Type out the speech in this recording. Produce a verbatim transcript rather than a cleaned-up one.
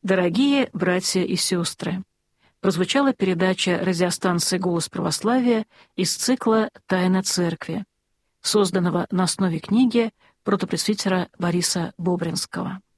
Дорогие братья и сестры! Прозвучала передача радиостанции «Голос православия» из цикла «Тайна церкви», созданного на основе книги протопресвитера Бориса Бобринского.